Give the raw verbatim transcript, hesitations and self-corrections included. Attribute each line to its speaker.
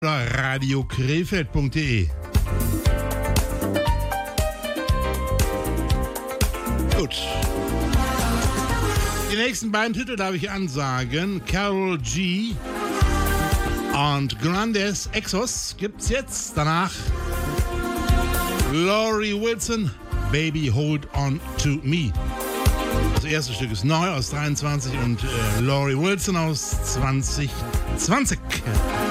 Speaker 1: radio krefeld punkt de. Gut. Die nächsten beiden Titel darf ich ansagen. Karol G. und Grandes Exos gibt's jetzt. Danach Laurie Wilson, Baby Hold On To Me. Das erste Stück ist neu aus dreiundzwanzig und äh, Laurie Wilson aus zwanzig zwanzig.